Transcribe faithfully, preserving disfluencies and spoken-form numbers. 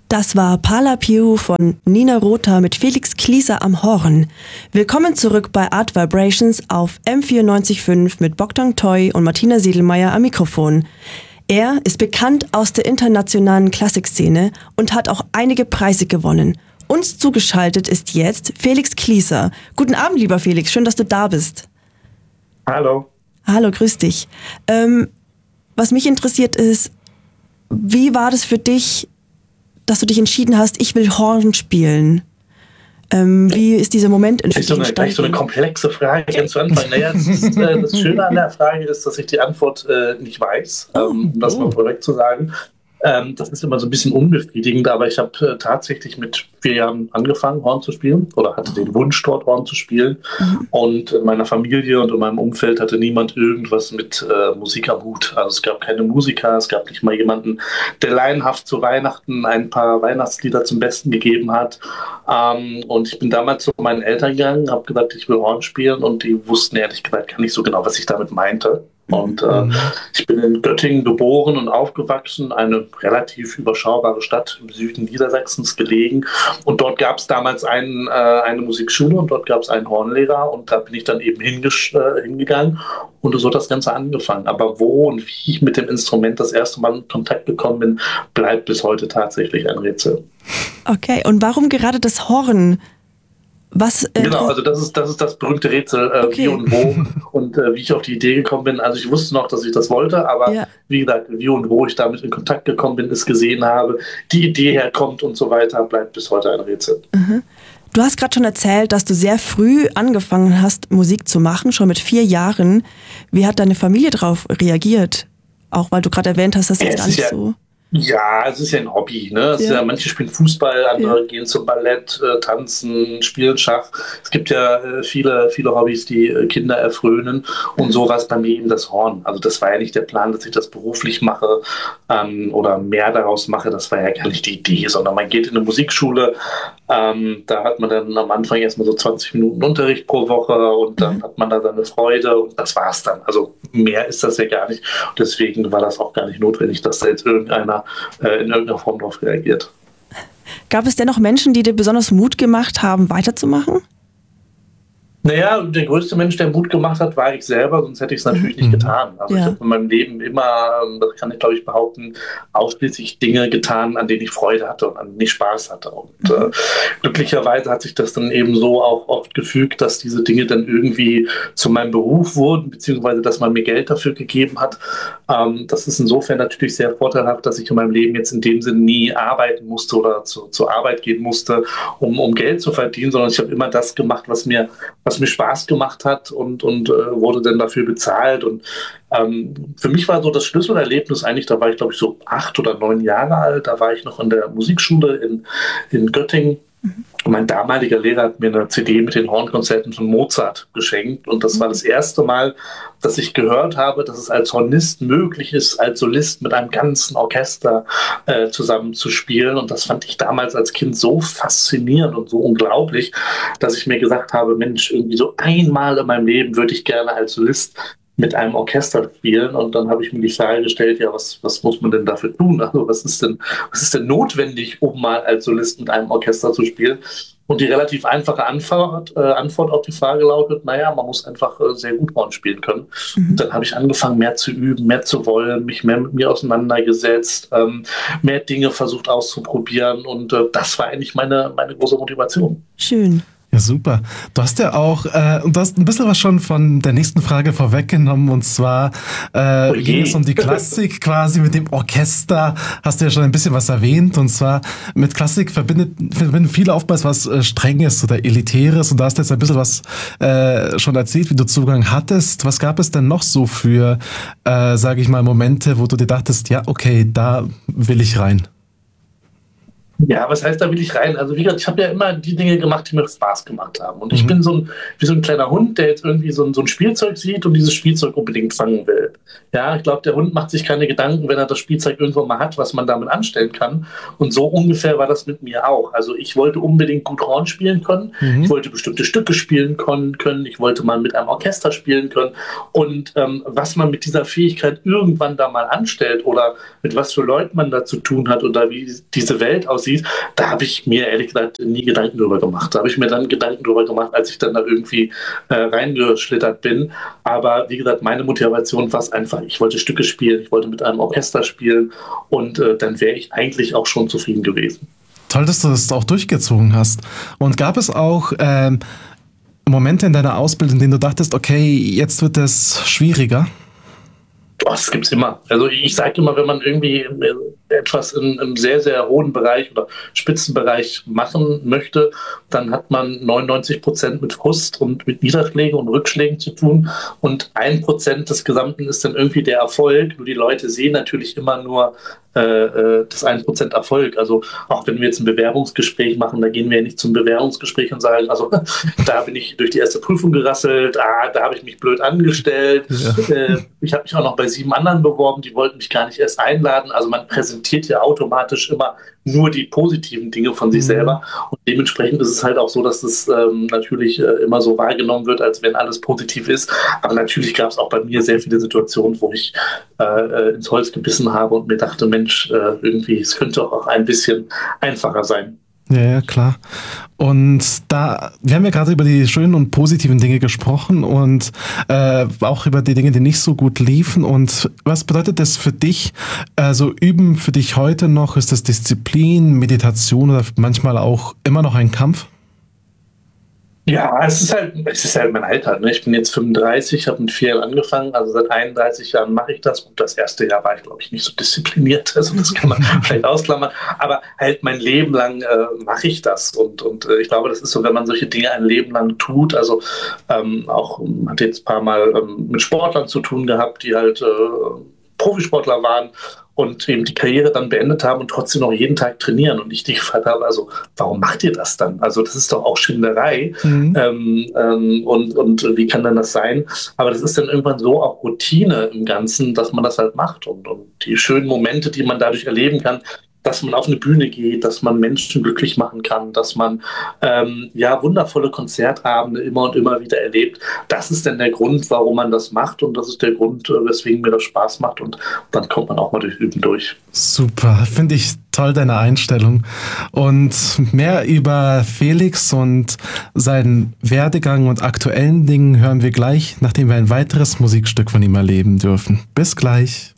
Das war Pala Piu von Nina Rota mit Felix Klieser am Horn. Willkommen zurück bei Art Vibrations auf M vierundneunzig Komma fünf mit Bogdan Toy und Martina Siedelmeier am Mikrofon. Er ist bekannt aus der internationalen Klassikszene und hat auch einige Preise gewonnen. Uns zugeschaltet ist jetzt Felix Klieser. Guten Abend, lieber Felix, schön, dass du da bist. Hallo. Hallo, grüß dich. Ähm, was mich interessiert ist, wie war das für dich, dass du dich entschieden hast, ich will Horn spielen? Ähm, wie ist dieser Moment entstanden? Das ist so eine, so eine komplexe Frage ganz zu Anfang. Naja, das, ist, äh, das Schöne an der Frage ist, dass ich die Antwort äh, nicht weiß, ähm, um das mal vorweg zu sagen. Ähm, das ist immer so ein bisschen unbefriedigend, aber ich habe äh, tatsächlich mit vier Jahren angefangen, Horn zu spielen oder hatte den Wunsch, dort Horn zu spielen. Mhm. Und in meiner Familie und in meinem Umfeld hatte niemand irgendwas mit äh, Musik am Hut. Also es gab keine Musiker, es gab nicht mal jemanden, der laienhaft zu Weihnachten ein paar Weihnachtslieder zum Besten gegeben hat. Ähm, und ich bin damals zu meinen Eltern gegangen, habe gesagt, ich will Horn spielen und die wussten ehrlich gesagt gar nicht so genau, was ich damit meinte. Und äh, mhm. ich bin in Göttingen geboren und aufgewachsen, eine relativ überschaubare Stadt im Süden Niedersachsens gelegen. Und dort gab es damals einen, äh, eine Musikschule und dort gab es einen Hornlehrer und da bin ich dann eben hingesch- äh, hingegangen und so hat das Ganze angefangen. Aber wo und wie ich mit dem Instrument das erste Mal in Kontakt gekommen bin, bleibt bis heute tatsächlich ein Rätsel. Okay, und warum gerade das Horn? Was, äh, genau, also das ist, das ist das berühmte Rätsel, äh, okay. wie und wo und äh, wie ich auf die Idee gekommen bin. Also ich wusste noch, dass ich das wollte, aber ja. wie gesagt, wie und wo ich damit in Kontakt gekommen bin, es gesehen habe, die Idee herkommt und so weiter, bleibt bis heute ein Rätsel. Mhm. Du hast gerade schon erzählt, dass du sehr früh angefangen hast, Musik zu machen, schon mit vier Jahren. Wie hat deine Familie darauf reagiert? Auch weil du gerade erwähnt hast, dass das ja, gar nicht ja so... Ja, es ist ja ein Hobby. Ne? Es ja. Ist ja, manche spielen Fußball, andere ja. gehen zum Ballett, äh, tanzen, spielen Schach. Es gibt ja äh, viele, viele Hobbys, die äh, Kinder erfrönen. Und so war es bei mir eben das Horn. Also das war ja nicht der Plan, dass ich das beruflich mache ähm, oder mehr daraus mache. Das war ja gar nicht die Idee, sondern man geht in eine Musikschule. Ähm, da hat man dann am Anfang erstmal so zwanzig Minuten Unterricht pro Woche und dann mhm. hat man da seine Freude und das war's dann. Also mehr ist das ja gar nicht. Und deswegen war das auch gar nicht notwendig, dass da jetzt irgendeiner äh, in irgendeiner Form darauf reagiert. Gab es dennoch Menschen, die dir besonders Mut gemacht haben, weiterzumachen? Naja, der größte Mensch, der Mut gemacht hat, war ich selber, sonst hätte ich es natürlich nicht getan. Also ja. ich habe in meinem Leben immer, das kann ich glaube ich behaupten, ausschließlich Dinge getan, an denen ich Freude hatte und an denen ich Spaß hatte. Und mhm. äh, glücklicherweise hat sich das dann eben so auch oft gefügt, dass diese Dinge dann irgendwie zu meinem Beruf wurden, beziehungsweise dass man mir Geld dafür gegeben hat. Ähm, das ist insofern natürlich sehr vorteilhaft, dass ich in meinem Leben jetzt in dem Sinne nie arbeiten musste oder zu, zur Arbeit gehen musste, um, um Geld zu verdienen, sondern ich habe immer das gemacht, was mir, was mir Spaß gemacht hat und, und äh, wurde dann dafür bezahlt. Und ähm, für mich war so das Schlüsselerlebnis eigentlich, da war ich glaube ich so acht oder neun Jahre alt, da war ich noch in der Musikschule in, in Göttingen. Und mein damaliger Lehrer hat mir eine C D mit den Hornkonzerten von Mozart geschenkt. Und das war das erste Mal, dass ich gehört habe, dass es als Hornist möglich ist, als Solist mit einem ganzen Orchester äh, zusammen zu spielen. Und das fand ich damals als Kind so faszinierend und so unglaublich, dass ich mir gesagt habe, Mensch, irgendwie so einmal in meinem Leben würde ich gerne als Solist mit einem Orchester spielen. Und dann habe ich mir die Frage gestellt, ja, was, was muss man denn dafür tun? Also was ist denn, was ist denn notwendig, um mal als Solist mit einem Orchester zu spielen? Und die relativ einfache Antwort, äh, Antwort auf die Frage lautet, naja, man muss einfach äh, sehr gut Horn spielen können. Mhm. Und dann habe ich angefangen, mehr zu üben, mehr zu wollen, mich mehr mit mir auseinandergesetzt, ähm, mehr Dinge versucht auszuprobieren. Und äh, das war eigentlich meine, meine große Motivation. Schön. Ja, super. Du hast ja auch, äh, und du hast ein bisschen was schon von der nächsten Frage vorweggenommen, und zwar äh, oh ging es um die Klassik quasi mit dem Orchester, hast du ja schon ein bisschen was erwähnt, und zwar mit Klassik verbindet, verbinden viele oftmals was äh, Strenges oder Elitäres, und da hast du jetzt ein bisschen was äh, schon erzählt, wie du Zugang hattest. Was gab es denn noch so für, äh, sage ich mal, Momente, wo du dir dachtest, ja, okay, da will ich rein? Ja, was heißt, da will ich rein? Also wie gesagt, ich habe ja immer die Dinge gemacht, die mir Spaß gemacht haben. Und ich mhm. bin so ein, wie so ein kleiner Hund, der jetzt irgendwie so ein, so ein Spielzeug sieht und dieses Spielzeug unbedingt fangen will. Ja, ich glaube, der Hund macht sich keine Gedanken, wenn er das Spielzeug irgendwann mal hat, was man damit anstellen kann. Und so ungefähr war das mit mir auch. Also ich wollte unbedingt gut Horn spielen können. Mhm. Ich wollte bestimmte Stücke spielen können. Ich wollte mal mit einem Orchester spielen können. Und ähm, was man mit dieser Fähigkeit irgendwann da mal anstellt oder mit was für Leuten man da zu tun hat oder wie diese Welt aussieht, aussieht, da habe ich mir ehrlich gesagt nie Gedanken drüber gemacht. Da habe ich mir dann Gedanken drüber gemacht, als ich dann da irgendwie äh, reingeschlittert bin. Aber wie gesagt, meine Motivation war es einfach, ich wollte Stücke spielen, ich wollte mit einem Orchester spielen und äh, dann wäre ich eigentlich auch schon zufrieden gewesen. Toll, dass du das auch durchgezogen hast. Und gab es auch ähm, Momente in deiner Ausbildung, in denen du dachtest, okay, jetzt wird es schwieriger? Boah, das gibt's immer. Also ich sage immer, wenn man irgendwie etwas in einem sehr, sehr hohen Bereich oder Spitzenbereich machen möchte, dann hat man neunundneunzig Prozent mit Frust und mit Niederschlägen und Rückschlägen zu tun und ein Prozent des Gesamten ist dann irgendwie der Erfolg. Nur die Leute sehen natürlich immer nur äh, das ein Prozent Erfolg. Also auch wenn wir jetzt ein Bewerbungsgespräch machen, da gehen wir ja nicht zum Bewerbungsgespräch und sagen, also da bin ich durch die erste Prüfung gerasselt, ah, da habe ich mich blöd angestellt, ja. äh, ich habe mich auch noch bei sieben anderen beworben, die wollten mich gar nicht erst einladen. Also man präsentiert ja automatisch immer nur die positiven Dinge von sich mhm. selber und dementsprechend ist es halt auch so, dass das ähm, natürlich äh, immer so wahrgenommen wird, als wenn alles positiv ist, aber natürlich gab es auch bei mir sehr viele Situationen, wo ich äh, ins Holz gebissen habe und mir dachte, Mensch, äh, irgendwie, es könnte auch ein bisschen einfacher sein. Ja, ja, klar. Und da, wir haben ja gerade über die schönen und positiven Dinge gesprochen und äh, auch über die Dinge, die nicht so gut liefen. Und was bedeutet das für dich? Also üben für dich heute noch? Ist das Disziplin, Meditation oder manchmal auch immer noch ein Kampf? Ja, es ist halt, es ist halt mein Alter. Ne? Ich bin jetzt fünfunddreißig, habe mit vier Jahren angefangen, also seit einunddreißig Jahren mache ich das. Und das erste Jahr war ich, glaube ich, nicht so diszipliniert, also das kann man vielleicht ausklammern. Aber halt mein Leben lang äh, mache ich das. Und, und äh, ich glaube, das ist so, wenn man solche Dinge ein Leben lang tut. Also ähm, auch, man hat jetzt ein paar Mal ähm, mit Sportlern zu tun gehabt, die halt äh, Profisportler waren und eben die Karriere dann beendet haben und trotzdem noch jeden Tag trainieren. Und ich dich gefragt habe, also warum macht ihr das dann? Also das ist doch auch Schinderei. Mhm. Ähm, ähm, und, und wie kann dann das sein? Aber das ist dann irgendwann so auch Routine im Ganzen, dass man das halt macht. Und, und die schönen Momente, die man dadurch erleben kann, dass man auf eine Bühne geht, dass man Menschen glücklich machen kann, dass man ähm, ja wundervolle Konzertabende immer und immer wieder erlebt. Das ist dann der Grund, warum man das macht und das ist der Grund, weswegen mir das Spaß macht und dann kommt man auch mal durch Üben durch. Super, finde ich toll, deine Einstellung. Und mehr über Felix und seinen Werdegang und aktuellen Dingen hören wir gleich, nachdem wir ein weiteres Musikstück von ihm erleben dürfen. Bis gleich.